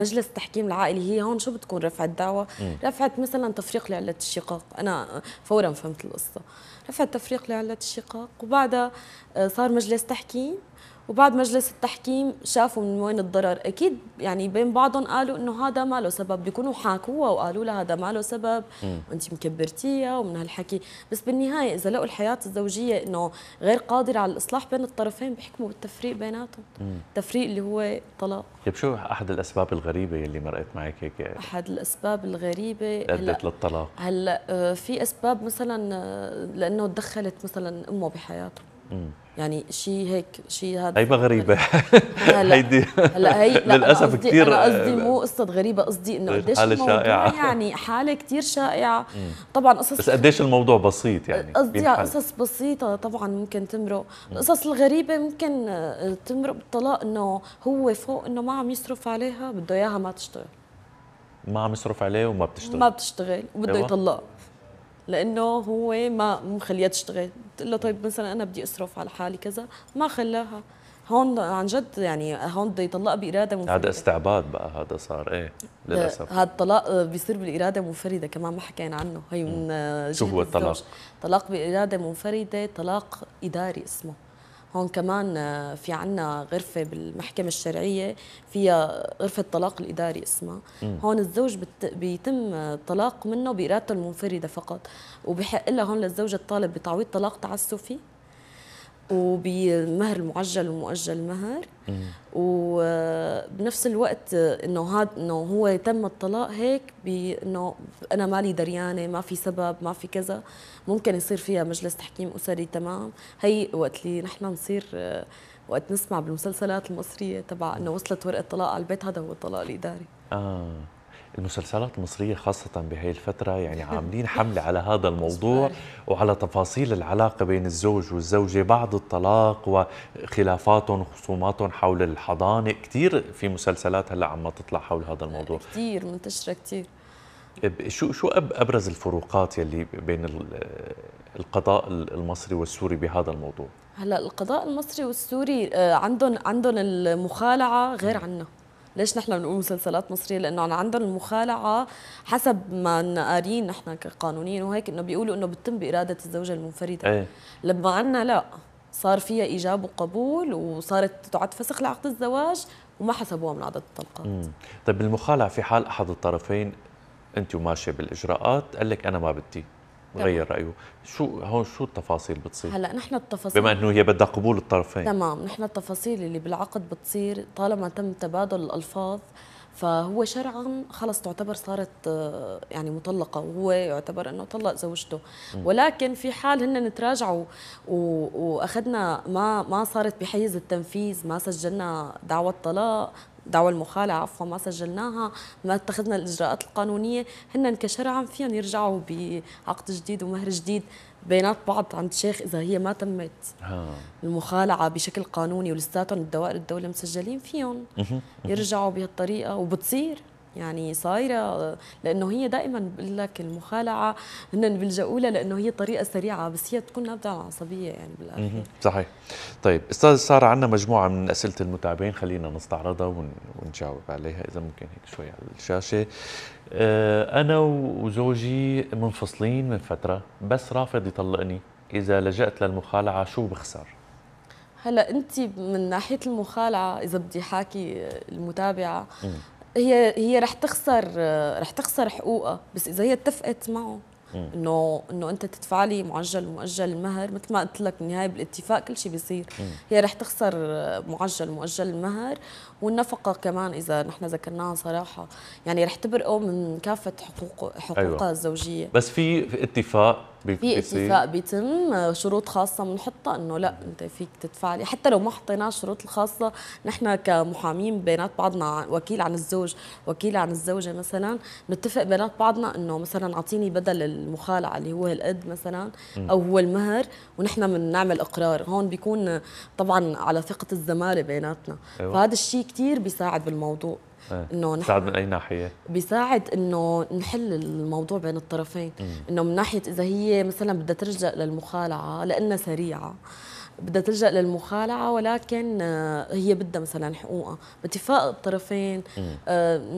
مجلس التحكيم العائلي هي هون شو بتكون رفعت دعوة؟ رفعت مثلا تفريق لعلة الشقاق، أنا فورا فهمت القصة. رفعت تفريق لعلة الشقاق وبعدها صار مجلس تحكيم، وبعد مجلس التحكيم شافوا من وين الضرر. اكيد يعني بين بعضهم قالوا انه هذا ما له سبب، بيكونوا حاكوها وقالوا لها هذا ما له سبب وانت مكبرتيها ومن هالحكي. بس بالنهايه اذا لقوا الحياه الزوجيه انه غير قادره على الاصلاح بين الطرفين بيحكموا بالتفريق بيناتهم. التفريق اللي هو طلاق. طيب شو احد الاسباب الغريبه يلي مرقت معك هيك احد الاسباب الغريبه ادت للطلاق؟ هلا في اسباب مثلا لانه تدخلت مثلا امه بحياته. يعني شيء هيك، شيء هذا هيبه غريبة. هيدي هلا هي لا للأسف كثير. أنا قصدي مو قصة غريبة، قصدي إنه قديش حالة الموضوع شائعة. يعني حالة كثير شائعة. طبعا قصص، بس قديش الموضوع بسيط يعني قصدي على قصص بسيطة طبعا ممكن تمرق. القصص الغريبة ممكن تمرق بالطلاق، إنه هو فوق إنه ما عم يصرف عليها، بده إياها ما تشتغل. ما عم يصرف عليه وما بتشتغل. ما بتشتغل وبده أيوة. يطلقها لانه هو ما مخليها تشتغل. بتقول له طيب مثلا انا بدي اصرف على حالي كذا، ما خلاها. هون عن جد يعني هون بده يطلق باراده منفرده. هذا استعباد بقى، هذا صار ايه للاسف. هذا الطلاق بيصير بالاراده منفرده كمان، ما حكينا عنه. هي من شو هو الطلاق؟ طلاق باراده منفرده، طلاق اداري اسمه. هون كمان في عنا غرفة بالمحكمة الشرعية فيها غرفة الطلاق الإداري اسمها. هون الزوج بيتم الطلاق منه بإرادته المنفردة فقط، وبحق لها هون للزوجة الطالب بتعويض طلاق تعسفي وبمهر المعجل ومؤجل المهر. وبنفس الوقت انه هو تم الطلاق هيك بانه انا مالي دريانه، ما في سبب، ما في كذا. ممكن يصير فيها مجلس تحكيم اسري. تمام. هي وقت اللي نحن نصير وقت نسمع بالمسلسلات المصريه تبع انه وصلت ورقه طلاق على البيت، هذا هو الطلاق الاداري. المسلسلات المصرية خاصة بهي الفترة يعني عاملين حملة على هذا الموضوع وعلى تفاصيل العلاقة بين الزوج والزوجة بعد الطلاق وخلافاتهم وخصوماتهم حول الحضانة. كثير في مسلسلات هلا عم تطلع حول هذا الموضوع، كثير منتشرة كثير. شو أبرز الفروقات يلي بين القضاء المصري والسوري بهذا الموضوع؟ هلا القضاء المصري والسوري عندهم المخالعة غير عنا. ليش نحن بنقول مسلسلات مصرية؟ لأنه عندهم المخالعة حسب ما قارين نحن كقانونيين وهيك، إنه بيقولوا إنه بتتم بإرادة الزوجة المنفردة. ايه. لما عنا لا، صار فيها إيجاب وقبول وصارت تعد فسخ لعقد الزواج وما حسبوها من عدد الطلقات. طيب المخالعة في حال أحد الطرفين أنت وماشية بالإجراءات قال لك أنا ما بدي، غير رأيه، شو التفاصيل بتصير؟ هلا نحن التفاصيل بما انه هي بدها قبول الطرفين. تمام. نحن التفاصيل اللي بالعقد بتصير طالما تم تبادل الألفاظ، فهو شرعا خلص تعتبر صارت يعني مطلقة، وهو يعتبر انه طلق زوجته. ولكن في حال هن تراجعوا واخذنا ما صارت بحيز التنفيذ، ما سجلنا دعوى الطلاق، دعوى المخالعة عفوا، ما سجلناها، ما اتخذنا الإجراءات القانونية، هن كشرعا فيهم يرجعوا بعقد جديد ومهر جديد بينات بعض عند شيخ إذا هي ما تمت المخالعة بشكل قانوني ولساتهم الدوائر الدولة مسجلين فيهم يرجعوا بهالطريقة. وبتصير يعني صايرة، لأنه هي دائما بقول لك المخالعة هن بيلجأوا لها لأنه هي طريقة سريعة، بس هي بتكون نابعة عن عصبية يعني بالآخر. صحيح. طيب أستاذ سارة، عندنا مجموعة من أسئلة المتابعين، خلينا نستعرضها ونجاوب عليها إذا ممكن هيك شوي على الشاشة. أنا وزوجي منفصلين من فترة، بس رافض يطلقني. إذا لجأت للمخالعة شو بخسر؟ هلا أنت من ناحية المخالعة إذا بدي حاكي المتابعة، هي رح تخسر حقوقها، بس إذا هي اتفقت معه انه انت تدفع لي معجل ومؤجل المهر، مثل ما قلت لك بالنهايه بالاتفاق كل شيء بيصير. هي رح تخسر معجل ومؤجل المهر والنفقه كمان اذا نحن ذكرناها صراحه، يعني رح تبرئه من كافه حقوقها أيوة. الزوجيه. بس في اتفاق بيتم شروط خاصه بنحطها انه لا انت فيك تدفع لي، حتى لو ما حطيناش الشروط الخاصه نحن كمحامين بينات بعضنا، وكيل عن الزوج وكيل عن الزوجه مثلا، نتفق بينات بعضنا انه مثلا اعطيني بدل المخالعه اللي هو القد مثلا او هو المهر، ونحن بنعمل اقرار. هون بيكون طبعا على ثقه الزماله بيناتنا. أيوة. فهذا الشيء كثير بيساعد بالموضوع. انه بيساعد من اي ناحيه؟ بيساعد انه نحل الموضوع بين الطرفين. انه من ناحيه اذا هي مثلا بدها تلجا للمخالعه لانها سريعه، بدها تلجا للمخالعه ولكن هي بدها مثلا حقوقها باتفاق الطرفين.